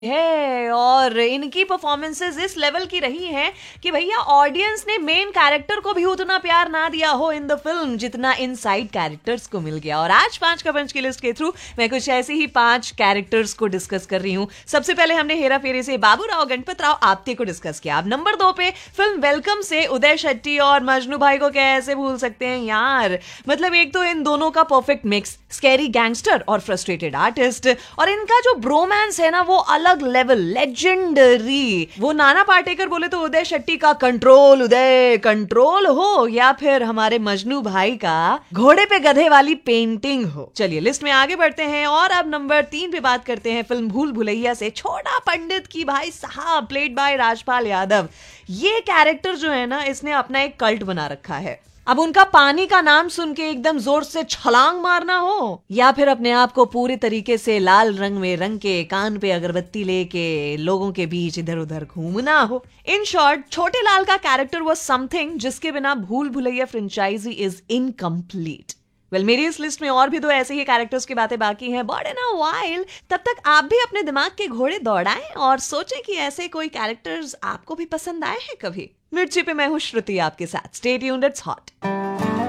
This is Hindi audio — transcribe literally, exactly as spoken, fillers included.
है और इनकी परफॉर्मेंसेस इस लेवल की रही हैं कि भैया ऑडियंस ने मेन कैरेक्टर को भी उतना प्यार ना दिया हो इन द फिल्म जितना इन साइड कैरेक्टर्स को मिल गया। और आज पांच का पंच की लिस्ट के थ्रू मैं कुछ ऐसे ही पांच कैरेक्टर्स को डिस्कस कर रही हूँ। सबसे पहले हमने हेरा फेरी से बाबूराव गणपत राव आप्टे को डिस्कस किया। अब नंबर दो पे फिल्म वेलकम से उदय शेट्टी और मजनू भाई को कैसे भूल सकते हैं यार। मतलब एक तो इन दोनों का परफेक्ट मिक्स, स्कैरी गैंगस्टर और फ्रस्ट्रेटेड आर्टिस्ट, और इनका जो ब्रोमांस है ना वो अलग लेवल, लेजेंडरी। वो नाना पाटेकर बोले तो उदय शेट्टी का कंट्रोल उदय कंट्रोल हो, या फिर हमारे मजनू भाई का घोड़े पे गधे वाली पेंटिंग हो। चलिए लिस्ट में आगे बढ़ते हैं और अब नंबर तीन पे बात करते हैं फिल्म भूल भुलैया से छोटा पंडित की। भाई साहब, प्लेड बाय राजपाल यादव। ये कैरेक्टर जो है ना इसने अपना एक कल्ट बना रखा है। अब उनका पानी का नाम सुन के एकदम जोर से छलांग मारना हो, या फिर अपने आप को पूरी तरीके से लाल रंग में रंग के कान पे अगरबत्ती लेके लोगों के बीच इधर उधर घूमना हो। इन शॉर्ट, छोटे लाल का कैरेक्टर वाज समथिंग जिसके बिना भूल Bhulaiyaa franchise is incomplete. Well well, मेरी इस लिस्ट में और भी दो ऐसे ही कैरेक्टर्स की बातें बाकी हैं, बट इन अ व्हाइल। तब तक आप भी अपने दिमाग के घोड़े दौड़ाएं और सोचें कि ऐसे कोई कैरेक्टर्स आपको भी पसंद आए हैं कभी। मिर्ची पे मैं हूं श्रुति आपके साथ। Stay tuned, it's hot.